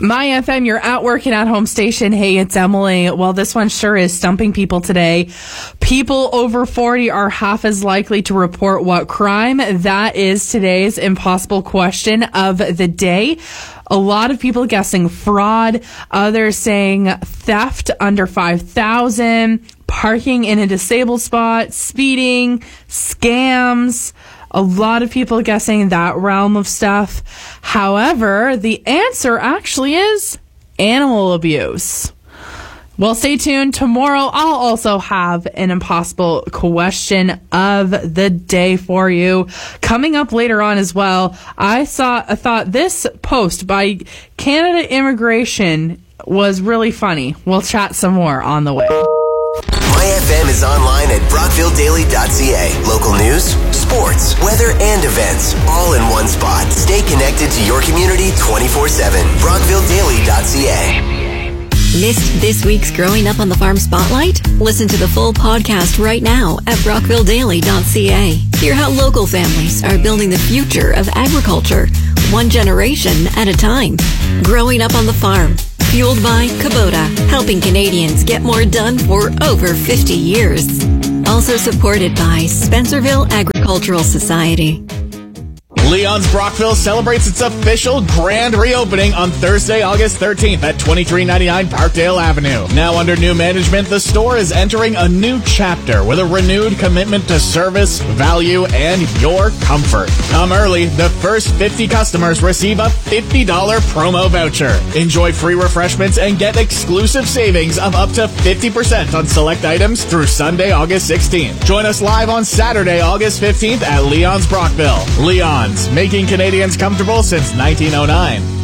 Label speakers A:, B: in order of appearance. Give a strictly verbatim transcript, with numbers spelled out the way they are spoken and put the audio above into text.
A: My F M, your at work and at home station. Hey, it's Emily. Well, this one sure is stumping people today. People over forty are half as likely to report what crime? That is today's impossible question of the day. A lot of people guessing fraud, others saying theft under five thousand, parking in a disabled spot, speeding, scams. A lot of people guessing that realm of stuff. However, the answer actually is animal abuse. Well, stay tuned. Tomorrow, I'll also have an impossible question of the day for you. Coming up later on as well, I saw, I thought this post by Canada Immigration was really funny. We'll chat some more on the way.
B: My F M is online at brockville daily dot c a. Local news, sports, weather, and events, all in one spot. Stay connected to your community twenty-four seven. brockville daily dot c a.
C: Missed this week's Growing Up on the Farm Spotlight? Listen to the full podcast right now at brockville daily dot c a. Hear how local families are building the future of agriculture, one generation at a time. Growing Up on the Farm. Fueled by Kubota, helping Canadians get more done for over fifty years. Also supported by Spencerville Agricultural Society.
D: Leon's Brockville celebrates its official grand reopening on Thursday, August thirteenth at twenty-three ninety-nine Parkdale Avenue. Now under new management, the store is entering a new chapter with a renewed commitment to service, value, and your comfort. Come early. The first fifty customers receive a fifty dollars promo voucher. Enjoy free refreshments and get exclusive savings of up to fifty percent on select items through Sunday, August sixteenth. Join us live on Saturday, August fifteenth at Leon's Brockville. Leon's, making Canadians comfortable since nineteen oh nine.